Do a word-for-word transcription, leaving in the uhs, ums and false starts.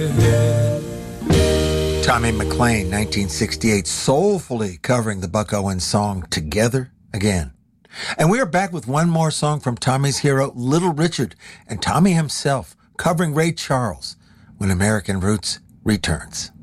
Tommy McLean, nineteen sixty-eight, soulfully covering the Buck Owens song Together Again. And we are back with one more song from Tommy's hero, Little Richard, and Tommy himself covering Ray Charles when American Roots returns.